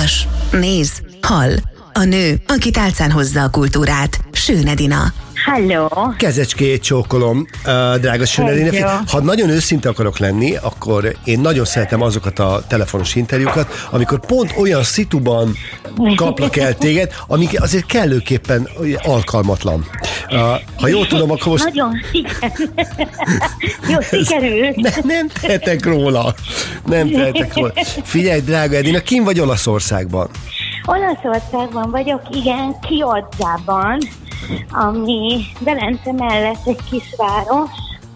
Olvas, néz, hall. A nő, aki tálcán hozza a kultúrát. Sőn Edina. Halló! Kezecskét csókolom, drága Sőn Edina. Ha nagyon őszinte akarok lenni, akkor én nagyon szeretem azokat a telefonos interjúkat, amikor pont olyan szituban kaplak el téged, amik azért kellőképpen alkalmatlan. Ha jól tudom, akkor most... Nagyon, igen. Jó, sikerült. Nem tehetek róla. Figyelj, drága Edina, kim vagy Olaszországban? Olaszországban vagyok, igen, Chiozzában, ami Velence mellett egy kisváros.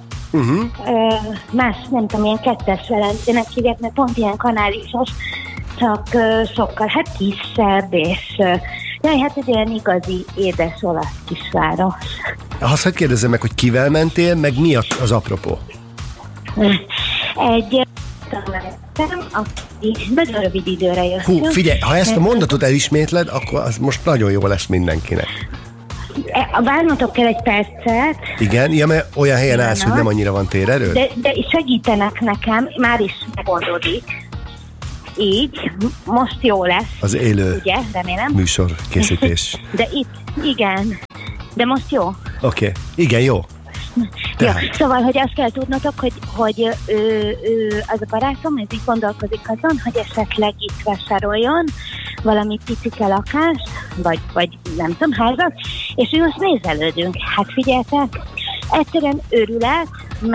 Más, nem tudom, ilyen kettes Velencének hívják, mert pont ilyen kanálisos, csak sokkal kisebb, és hát egy ilyen igazi édes olasz kisváros. Azt kérdezzem meg, hogy kivel mentél, meg mi az apropó? Egy tanárom, aki nagyon rövid időre jöttünk. Figyelj, ha ezt a mondatot elismétled, akkor az most nagyon jó lesz mindenkinek. Várnotok kell egy percet. Igen, ja, mert olyan helyen állsz, hogy nem annyira van térerő? De segítenek nekem, már is megoldódik. Így, most jó lesz. Az élő ugye, remélem. műsorkészítés. De itt, igen. De most jó? Oké. Igen, jó. Ja, szóval, hogy azt kell tudnotok, hogy ő az a barátom, ez így gondolkozik azon, hogy esetleg itt vásároljon valami picike lakást, vagy nem tudom, házat, és mi most nézelődünk. Hát figyeljetek, egyszerűen őrület,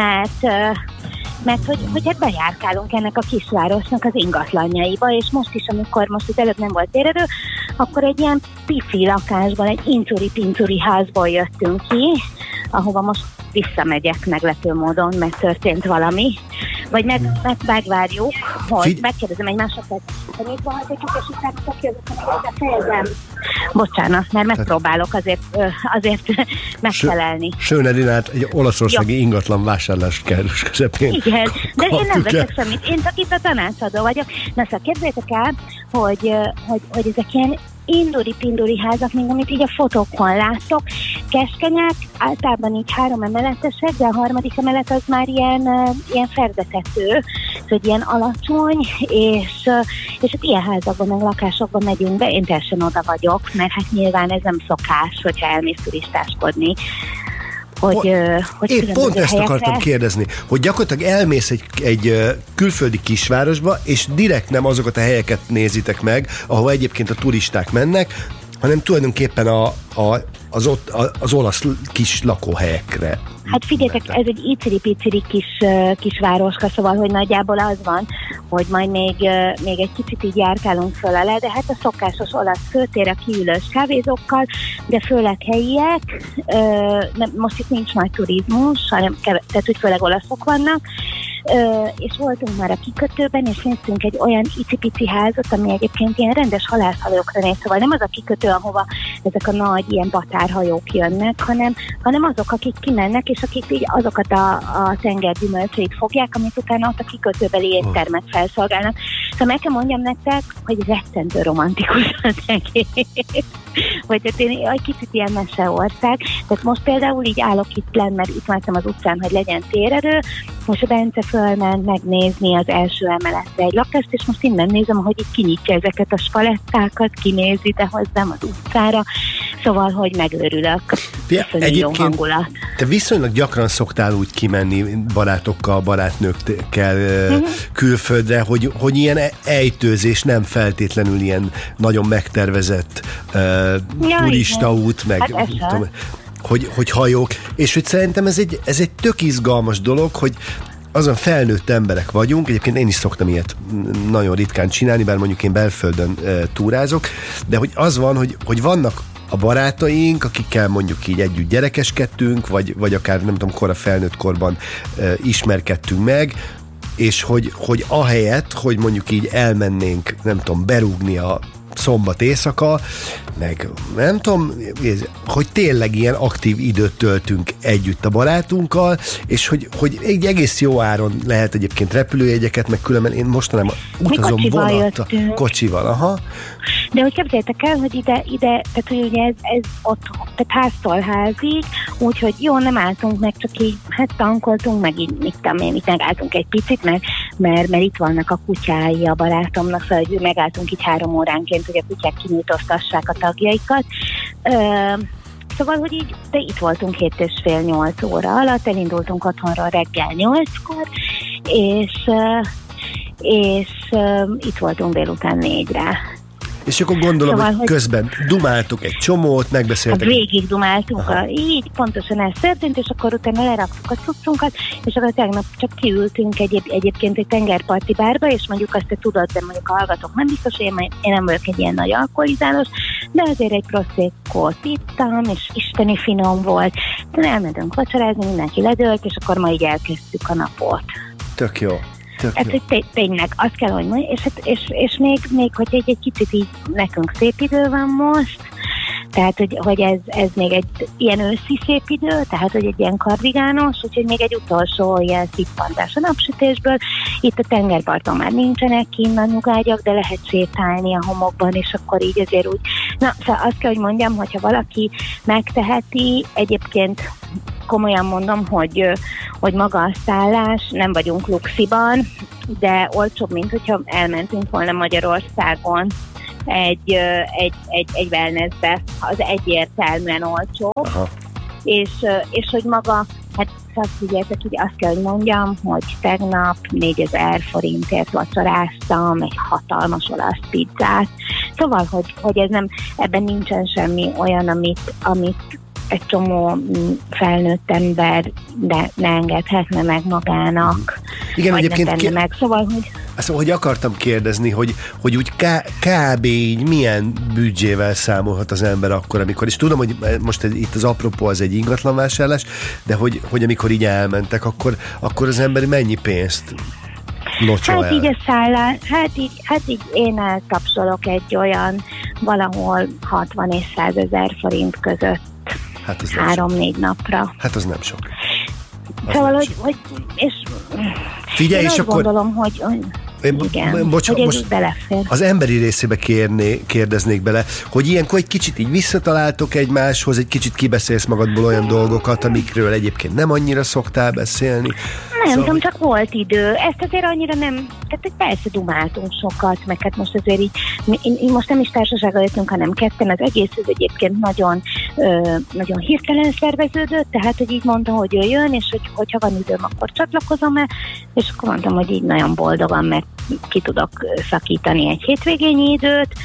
mert hogy hát bejárkálunk ennek a kisvárosnak az ingatlanjaiba, és most is, amikor most az előbb nem volt térerő, akkor egy ilyen pici lakásban, egy incuri-pincuri házból jöttünk ki, ahova most visszamegyek meglepő módon, mert történt valami. Vagy megvárjuk, hogy megkérdezem egy másodperc, hogy még van egy kis, és utána fejezem. Bocsánat, mert megpróbálok azért megfelelni. Sőn Edinát egy olaszországi ingatlan vásárlás kellős közepén. Igen, de én nem veszek semmit. Én csak itt a tanácsadó vagyok. Na szóval képzeljétek el, hogy ezek ilyen induri-pinduri házak, mint amit így a fotókon láttok, keskenyek, általában így 3 emeletesek, de a 3. emelet az már ilyen ferdetető, szóval ilyen alacsony, és hát ilyen házakban, meg lakásokban megyünk be, én teljesen oda vagyok, mert hát nyilván ez nem szokás, hogyha elmész turistáskodni. Én pont ezt akartam kérdezni, hogy gyakorlatilag elmész egy külföldi kisvárosba, és direkt nem azokat a helyeket nézitek meg, ahol egyébként a turisták mennek, hanem tulajdonképpen az olasz kis lakóhelyekre. Hát figyeljetek, ez egy iciri-piciri kis városka, szóval, hogy nagyjából az van, hogy majd még egy kicsit így járkálunk föl alá, de hát a szokásos olasz főtér a kiülős kávézókkal, de főleg helyiek, most itt nincs nagy turizmus, hanem tehát úgy főleg olaszok vannak, és voltunk már a kikötőben, és néztünk egy olyan icipici házat, ami egyébként ilyen rendes halászhajókra néz, szóval nem az a kikötő, ahova ezek a nagy ilyen batárhajók jönnek, hanem azok, akik kimennek, és akik így azokat a tengergyümölcseit fogják, amit utána ott a kikötőbeli éttermet felszolgálnak. Szóval meg kell mondjam nektek, hogy rettentő romantikus az egész. Vagy hát én egy kicsit ilyen meseország. Tehát most például így állok itt lenn, mert itt vártam az utcán, hogy legyen térerő, most a Bence fölment megnézni az első emeletre egy lakást, és most innen nézem, hogy itt kinyitja ezeket a spalettákat, kinéz ide hozzám az utcára, szóval, hogy megőrülök. Jó hangulat. Te viszonylag gyakran szoktál úgy kimenni barátokkal, barátnőkkel külföldre, hogy ilyen ejtőzés nem feltétlenül ilyen nagyon megtervezett turistaút, meg hát hogy hajók, és hogy szerintem ez egy tök izgalmas dolog, hogy azon felnőtt emberek vagyunk, egyébként én is szoktam ilyet nagyon ritkán csinálni, bár mondjuk én belföldön túrázok, de hogy az van, hogy vannak a barátaink, akikkel mondjuk így együtt gyerekeskedtünk, vagy akár nem tudom, kora felnőtt korban ismerkedtünk meg, és hogy ahelyett, hogy mondjuk így elmennénk, nem tudom, berúgni a szombat éjszaka, meg nem tudom, hogy tényleg ilyen aktív időt töltünk együtt a barátunkkal, és hogy egy egész jó áron lehet egyébként repülőjegyeket, meg különben én mostanában utazom vonattal. Kocsival, aha. De hogy képzeljétek el, hogy ide tehát hogy ugye ez ott, tehát háztól házig, úgyhogy jó, nem álltunk meg, csak így, hát tankoltunk, meg így, itt megálltunk egy picit, mert itt vannak a kutyái a barátomnak, szóval hogy megálltunk így 3 óránként, hogy a kutyák kinyújtóztassák a tagjaikat. Szóval, hogy így, de itt voltunk 7,5-8 óra alatt, elindultunk otthonról reggel 8-kor, és itt voltunk délután 4-re. És akkor gondolom, szóval, hogy közben dumáltuk egy csomót, megbeszéltek. Végig dumáltunk, így pontosan ez történt, és akkor utána leraktuk a cuccunkat, és akkor tegnap csak kiültünk egyébként egy tengerparti bárba, és mondjuk azt te tudod, de mondjuk a hallgatók nem biztos, én nem vagyok egy ilyen nagy alkoholizálós, de azért egy proszeccót ittam, és isteni finom volt. De elmentünk vacsorázni, mindenki ledőlt, és akkor ma így elkezdtük a napot. Tök jó. Hát, hogy tényleg, azt kell, hogy mondjam, és még hogy egy kicsit így nekünk szép idő van most, tehát, hogy ez még egy ilyen őszi szép idő, tehát, hogy egy ilyen kardigános, úgyhogy még egy utolsó ilyen szippantás a napsütésből. Itt a tengerparton már nincsenek kint a nyugágyak, de lehet sétálni a homokban, és akkor így azért úgy. Na, szóval azt kell, hogy mondjam, hogyha valaki megteheti, egyébként komolyan mondom, hogy maga a szállás, nem vagyunk luxiban, de olcsóbb, mint hogyha elmentünk volna Magyarországon egy wellnessbe, az egyértelműen olcsó, és hogy maga, hát azt figyeltek, hogy azt kell, hogy mondjam, hogy tegnap 4000 forintért vacsoráztam egy hatalmas olasz pizzát, szóval, hogy ez nem, ebben nincsen semmi olyan, amit egy csomó felnőtt ember ne engedhetne meg magának. Igen, egyébként meg. Szóval, hogy akartam kérdezni, hogy úgy kb. Így milyen büdzsével számolhat az ember akkor, amikor, és tudom, hogy most itt az apropó az egy ingatlanvásárlás, de hogy amikor így elmentek, akkor az ember mennyi pénzt locsol el? Így a szállás, hát így én eltapsolok egy olyan valahol 60 és 100 000 forint között. Hát 3-4 napra. Hát az nem sok. Szóval, hogy és figyelj, én és azt akkor gondolom, hogy igen, hogy ez most belefér. Az emberi részébe kérdeznék bele, hogy ilyenkor egy kicsit így visszataláltok egymáshoz, egy kicsit kibeszélsz magadból olyan dolgokat, amikről egyébként nem annyira szoktál beszélni. Nem tudom, csak volt idő. Ezt azért annyira nem, tehát persze dumáltunk sokat, meg hát most azért így, most nem is társasággal jöttünk, hanem ketten, az egész ez egyébként nagyon hirtelen szerveződött, tehát hogy így mondtam, hogy jöjjön, és hogyha van időm, akkor csatlakozom el, és akkor mondtam, hogy így nagyon boldogan, mert ki tudok szakítani egy hétvégényi időt.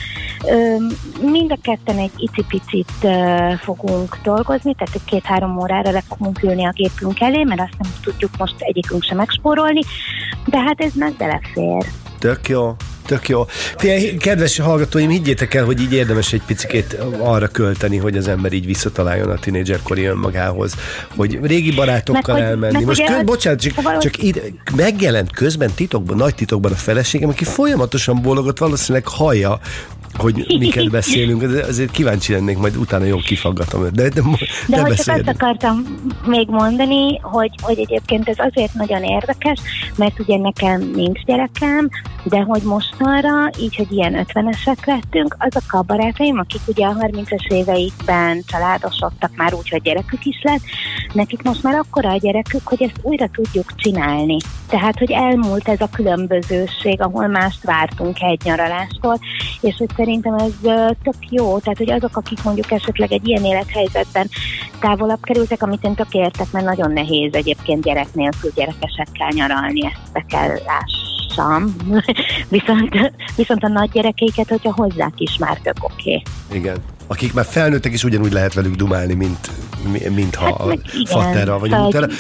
Mind a ketten egy icipicit fogunk dolgozni, tehát 2-3 órára le fogunk ülni a gépünk elé, mert azt nem tudjuk most egyikünk sem megspórolni, de hát ez meg belefér. Tök jó. Tök jó. Figyelj, kedves hallgatóim, higgyétek el, hogy így érdemes egy picikét arra költeni, hogy az ember így visszataláljon a tínédzserkori önmagához, hogy régi barátokkal elmenni. Most bocsánat, csak ide megjelent közben titokban, nagy titokban a feleségem, aki folyamatosan bólogott, valószínűleg hallja, hogy miket beszélünk, azért kíváncsi lennék, majd utána jól kifaggatom. De hogy csak azt akartam még mondani, hogy egyébként ez azért nagyon érdekes, mert ugye nekem nincs gyerekem, de hogy mostanra, így, hogy ilyen 50-esek lettünk, azok a barátaim, akik ugye a 30-es éveikben családosodtak már úgy, hogy gyerekük is lett, nekik most már akkora a gyerekük, hogy ezt újra tudjuk csinálni. Tehát, hogy elmúlt ez a különbözőség, ahol mást vártunk egy nyaralástól, és hogy szerintem ez tök jó, tehát, hogy azok, akik mondjuk esetleg egy ilyen élethelyzetben távolabb kerültek, amit én tök értek, mert nagyon nehéz egyébként gyerek nélkül gyerekesekkel nyaralni, ezt be kell lássam. Viszont a nagy gyerekeiket, hogyha hozzák is már tök oké. Igen. Akik már felnőttek, és ugyanúgy lehet velük dumálni, mint ha hát a fatterral vagy a mutterral.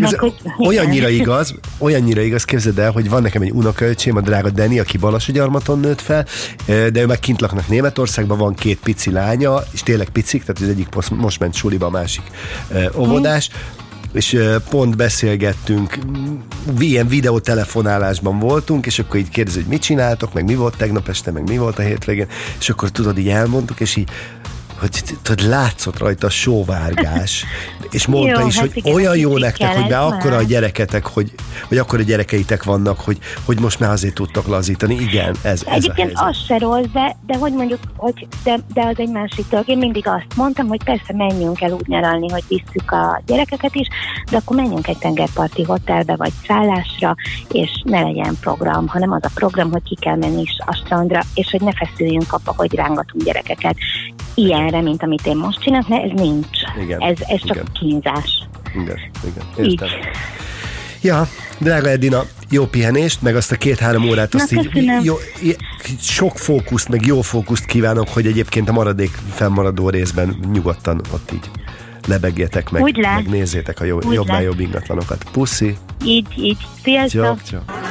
Olyannyira igaz, képzeld el, hogy van nekem egy unokaöcsém, a drága Deni, aki Balassagyarmaton nőtt fel, de ő meg kint laknak Németországban, van 2 pici lánya, és tényleg picik, tehát az egyik most ment suliba, a másik óvodás, és pont beszélgettünk, ilyen videótelefonálásban voltunk, és akkor így kérdezi, hogy mit csináltok, meg mi volt tegnap este, meg mi volt a hétvégén, és akkor tudod, így elmondtuk, és így hogy látszott rajta a sóvárgás, és mondta jó, is, hát hogy igen, olyan jó kicsit nektek, hogy már akkora a gyereketek, hogy akkora gyerekeitek vannak, hogy most már azért tudtak lazítani. Igen, ez egyébként a helyzet. az se rossz, de hogy mondjuk, de az egy másik dolog. Én mindig azt mondtam, hogy persze menjünk el úgy nyaralni, hogy visszük a gyerekeket is, de akkor menjünk egy tengerparti hotelbe, vagy szállásra, és ne legyen program, hanem az a program, hogy ki kell menni is a strandra, és hogy ne feszüljünk abba, hogy rángatunk gyerekeket ilyenre, mint amit én most csinálok, mert ez nincs. Igen, ez csak igen. kínzás. Igen, értem. Ja, drága Edina, jó pihenést, meg azt a 2-3 órát, azt így sok fókuszt, meg jó fókuszt kívánok, hogy egyébként a fennmaradó részben nyugodtan ott így lebegjetek meg nézzétek a jobbnál jobb ingatlanokat. Puszi! Így. Sziasztok! Ciao.